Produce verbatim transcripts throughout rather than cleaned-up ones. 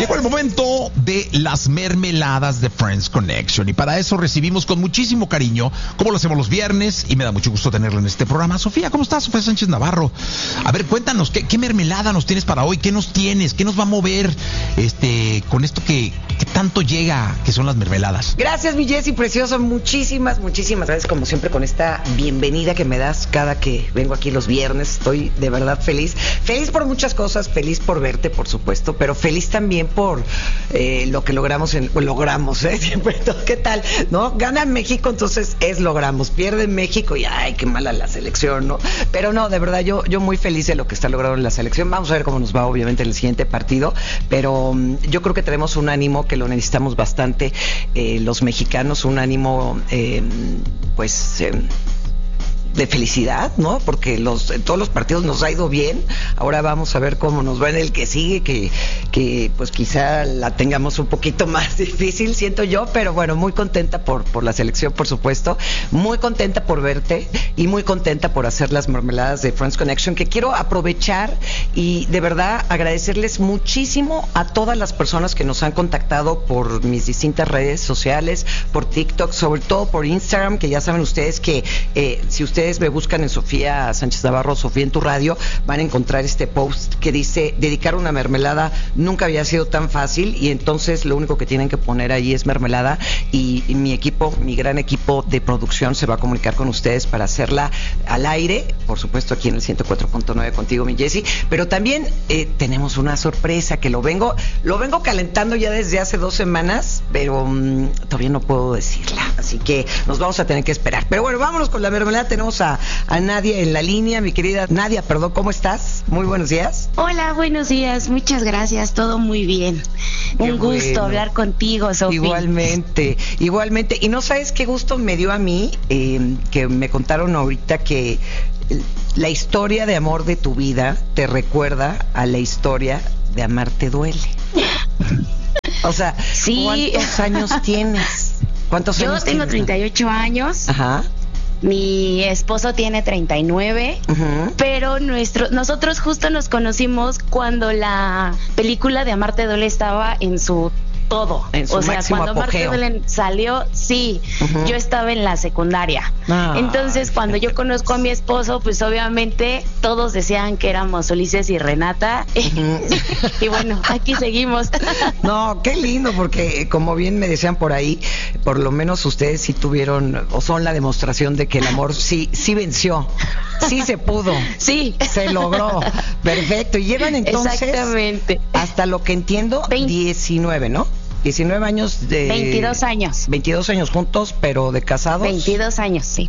Llegó el momento de las mermeladas de Friends Connection y para eso recibimos con muchísimo cariño, como lo hacemos los viernes, y me da mucho gusto tenerla en este programa. Sofía, ¿cómo estás? Sofía Sánchez Navarro. A ver, cuéntanos, ¿qué, qué mermelada nos tienes para hoy? ¿Qué nos tienes? ¿Qué nos va a mover este con esto que, que tanto llega, que son las mermeladas? Gracias, mi Jessy, precioso. Muchísimas, muchísimas gracias, como siempre, con esta bienvenida que me das cada que vengo aquí los viernes. Estoy de verdad feliz. Feliz por muchas cosas, feliz por verte, por supuesto, pero feliz también por eh, lo que logramos, en, pues, logramos, ¿eh? Siempre, ¿qué tal? ¿No? Gana México, entonces es logramos. Pierde México y ay, qué mala la selección, ¿no? Pero no, de verdad, yo, yo muy feliz de lo que está logrado en la selección. Vamos a ver cómo nos va, obviamente, en el siguiente partido, pero um, yo creo que tenemos un ánimo que lo necesitamos bastante, eh, los mexicanos, un ánimo, eh, pues... Eh, de felicidad, ¿no? Porque los en todos los partidos nos ha ido bien. Ahora vamos a ver cómo nos va en el que sigue, que, que pues quizá la tengamos un poquito más difícil, siento yo, pero bueno, muy contenta por, por la selección, por supuesto, muy contenta por verte y muy contenta por hacer las mermeladas de Friends Connection, que quiero aprovechar y de verdad agradecerles muchísimo a todas las personas que nos han contactado por mis distintas redes sociales, por TikTok, sobre todo por Instagram, que ya saben ustedes que eh, si ustedes me buscan en Sofía Sánchez Navarro, Sofía en tu radio, van a encontrar este post que dice: dedicar una mermelada nunca había sido tan fácil, y entonces lo único que tienen que poner ahí es mermelada, y, y mi equipo, mi gran equipo de producción se va a comunicar con ustedes para hacerla al aire, por supuesto aquí en el ciento cuatro punto nueve contigo, mi Jessy, pero también eh, tenemos una sorpresa que lo vengo lo vengo calentando ya desde hace dos semanas, pero um, todavía no puedo decirla, así que nos vamos a tener que esperar. Pero bueno, vámonos con la mermelada. Tenemos A, a Nadia en la línea, mi querida Nadia, perdón, ¿cómo estás? Muy buenos días. Hola, buenos días, muchas gracias, todo muy bien. Qué Un gusto bueno. hablar contigo, Sofía. Igualmente, igualmente. Y no sabes qué gusto me dio a mí, eh, que me contaron ahorita que la historia de amor de tu vida te recuerda a la historia de Amarte Duele. O sea, sí. ¿Cuántos años tienes? ¿Cuántos Yo años tengo tienes? treinta y ocho años. Ajá. Mi esposo tiene treinta y nueve, Uh-huh. pero nuestro, nosotros justo nos conocimos cuando la película de Amarte Duele estaba en su todo. En su o sea, máximo cuando apogeo. Amarte Duele salió, sí, Uh-huh. yo estaba en la secundaria. Ah. Entonces, cuando yo conozco a mi esposo, pues obviamente todos decían que éramos Ulises y Renata. Uh-huh. Y bueno, aquí seguimos. No, qué lindo, porque como bien me decían por ahí, por lo menos ustedes sí tuvieron, o son la demostración de que el amor sí, sí venció, sí se pudo, Sí. se logró. Perfecto. Y llevan entonces, Exactamente. hasta lo que entiendo, Vein- diecinueve, ¿no? diecinueve años de... veintidós años. veintidós años juntos, pero de casados. veintidós años, sí.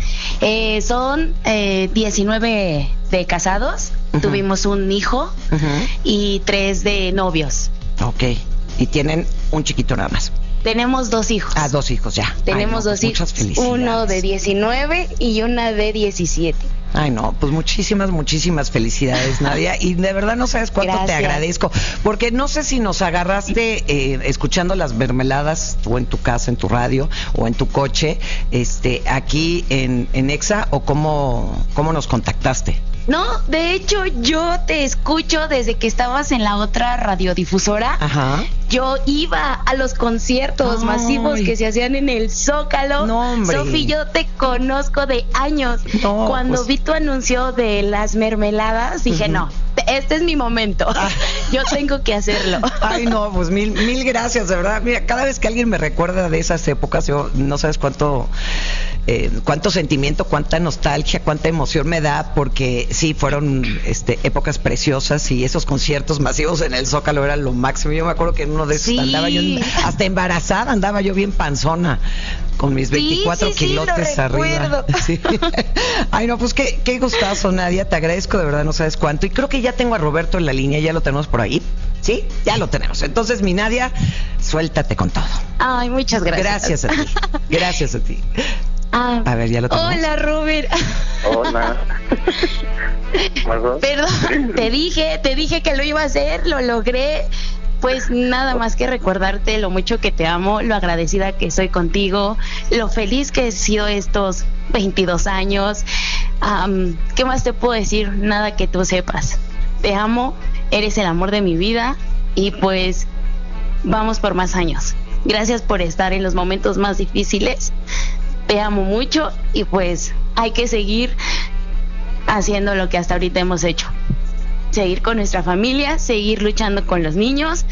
Eh, son eh, diecinueve de casados, Uh-huh. tuvimos un hijo Ujú. y tres de novios. Ok. Y tienen un chiquito nada más. Tenemos dos hijos. Ah, dos hijos ya. Tenemos Ay, no, dos pues muchas hijos, felicidades. uno de diecinueve y una de diecisiete. Ay, no, pues muchísimas, muchísimas felicidades, Nadia. Y de verdad no sabes cuánto Gracias. te agradezco. Porque no sé si nos agarraste eh, escuchando las mermeladas, o en tu casa, en tu radio, o en tu coche, este, aquí en, en Exa, o cómo, cómo nos contactaste. No, de hecho yo te escucho desde que estabas en la otra radiodifusora. Ajá. Yo iba a los conciertos Ay. masivos que se hacían en el Zócalo. No, hombre. Sofi, yo te conozco de años. No, Cuando pues. vi tu anuncio de las mermeladas, dije, Ujú. no, este es mi momento. Yo tengo que hacerlo. Ay, no, pues mil, mil gracias, de verdad. Mira, cada vez que alguien me recuerda de esas épocas, yo no sabes cuánto, eh, cuánto sentimiento, cuánta nostalgia, cuánta emoción me da, porque sí, fueron este, épocas preciosas, y esos conciertos masivos en el Zócalo eran lo máximo. Yo me acuerdo que en uno de esos Sí. andaba yo, hasta embarazada, andaba yo bien panzona, con mis Sí, veinticuatro sí, sí, kilotes lo arriba. recuerdo. Sí. Ay, no, pues qué, qué gustazo, Nadia, te agradezco de verdad, no sabes cuánto. Y creo que ya tengo a Roberto en la línea, ya lo tenemos por ahí. ¿Sí? Ya lo tenemos. Entonces, mi Nadia, suéltate con todo. Ay, muchas gracias. Gracias a ti. Gracias a ti. Ah, A ver, ya lo tenemos. hola, Robert. Hola. ¿Margot? Perdón, te dije, te dije que lo iba a hacer, lo logré. Pues nada más que recordarte lo mucho que te amo, lo agradecida que soy contigo, lo feliz que he sido estos veintidós años. Um, ¿Qué más te puedo decir? Nada que tú sepas. Te amo, eres el amor de mi vida y pues vamos por más años. Gracias por estar en los momentos más difíciles. Te amo mucho y pues hay que seguir haciendo lo que hasta ahorita hemos hecho. Seguir con nuestra familia, seguir luchando con los niños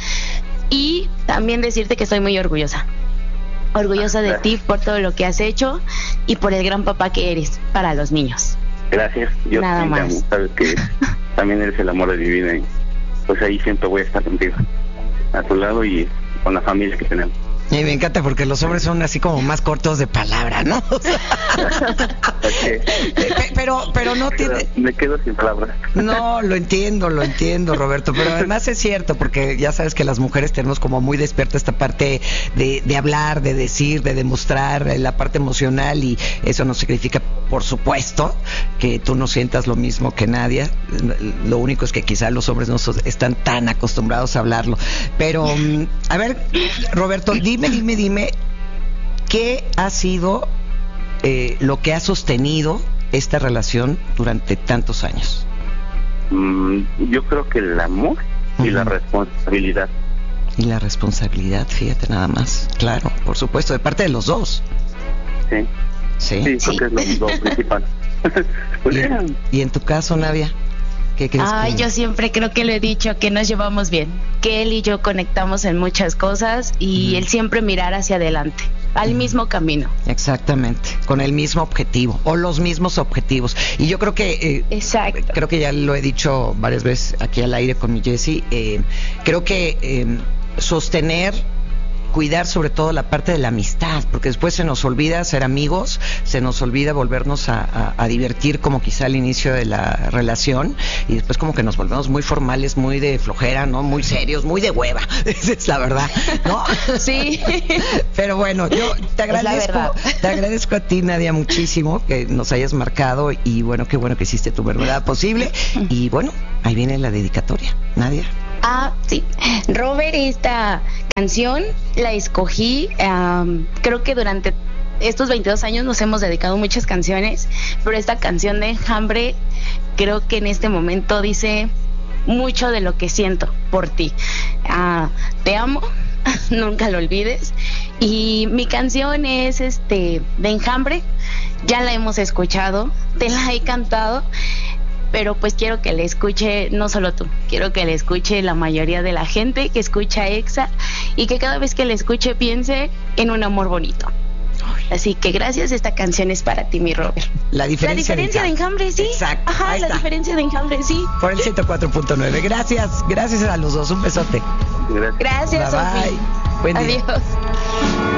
y también decirte que estoy muy orgullosa. Orgullosa de ti por todo lo que has hecho y por el gran papá que eres para los niños. Gracias. Yo Nada también más. te amo, sabes que también eres el amor de mi vida y pues ahí siempre voy a estar contigo, a tu lado y con la familia que tenemos. Y me encanta porque los hombres son así como más cortos de palabra, ¿no? O sea, Okay. pe- pero, pero no tiene... Me quedo sin palabras. No, lo entiendo, lo entiendo, Roberto, pero además es cierto, porque ya sabes que las mujeres tenemos como muy despierta esta parte de, de hablar, de decir, de demostrar, eh, la parte emocional, y eso no significa, por supuesto, que tú no sientas lo mismo que nadie. Lo único es que quizá los hombres no so- están tan acostumbrados a hablarlo. Pero, mm, a ver, Roberto, dime, dime, dime, ¿qué ha sido eh, lo que ha sostenido esta relación durante tantos años? Mm, yo creo que el amor y Ujú. la responsabilidad. Y la responsabilidad, fíjate nada más. Claro, por supuesto, de parte de los dos. Sí, Sí. sí, creo que es lo, lo principal. Pues, Y, eh, y en tu caso, Nadia, ¿qué crees? Ay, que- yo siempre creo que lo he dicho, que nos llevamos bien, que él y yo conectamos en muchas cosas y Ujú. él siempre mirar hacia adelante, al mismo camino. Exactamente, con el mismo objetivo o los mismos objetivos. Y yo creo que eh, Exacto. creo que ya lo he dicho varias veces aquí al aire con mi Jessie, eh, creo que eh, sostener, cuidar sobre todo la parte de la amistad, porque después se nos olvida ser amigos, se nos olvida volvernos a, a, a divertir como quizá al inicio de la relación, y después como que nos volvemos muy formales, muy de flojera, ¿no? Muy serios, muy de hueva, esa es la verdad, ¿no? Sí. Pero bueno, yo te Es la agradezco, verdad. te agradezco a ti, Nadia, muchísimo que nos hayas marcado, y bueno, qué bueno que hiciste tu verdad posible. Y bueno, ahí viene la dedicatoria, Nadia. Ah, sí. Robert, esta canción la escogí, um, creo que durante estos veintidós años nos hemos dedicado muchas canciones, pero esta canción de Enjambre creo que en este momento dice mucho de lo que siento por ti. Ah, te amo, nunca lo olvides. Y mi canción es este de Enjambre, ya la hemos escuchado, te la he cantado, pero pues quiero que le escuche no solo tú, quiero que le escuche la mayoría de la gente que escucha Exa, y que cada vez que le escuche piense en un amor bonito. Así que gracias, esta canción es para ti, mi Robert. La diferencia, la diferencia de Enjambre, sí. Exacto, Ajá, ahí la está. diferencia de Enjambre, sí. Por el ciento cuatro punto nueve. Gracias, gracias a los dos. Un besote. gracias. Gracias, Bye, bye. Sofi. Buen día. Adiós.